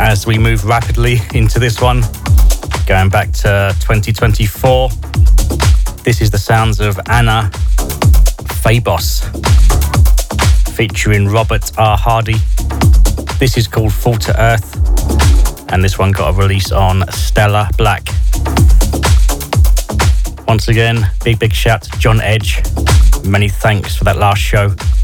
as we move rapidly into this one, going back to 2024. This is the sounds of Anna Fabos featuring Robert R. Hardy. This is called Fall to Earth, and this one got a release on Stella Black. Once again, big shout to John Edge. Many thanks for that last show.